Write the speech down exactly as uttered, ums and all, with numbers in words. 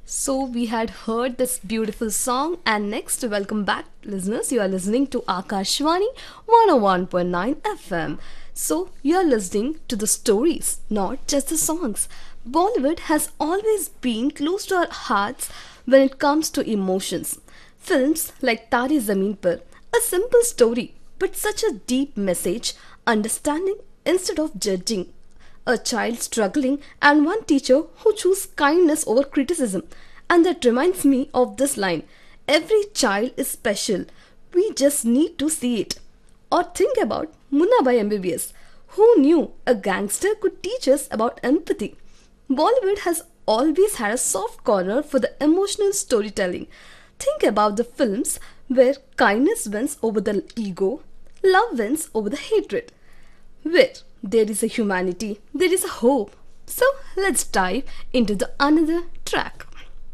So we had heard this beautiful song, and next, welcome back, listeners. You are listening to Akashwani one oh one point nine F M. So you are listening to the stories, not just the songs. Bollywood has always been close to our hearts when it comes to emotions. Films like Tari Zameen Par, a simple story, but such a deep message, understanding instead of judging, a child struggling, and one teacher who chose kindness over criticism. And that reminds me of this line: every child is special, we just need to see it. Or think about Munna Bhai M B B S. Who knew a gangster could teach us about empathy? Bollywood has always had a soft corner for the emotional storytelling. Think about the films where kindness wins over the ego, love wins over the hatred. Where there is a humanity, there is a hope. So let's dive into the another track.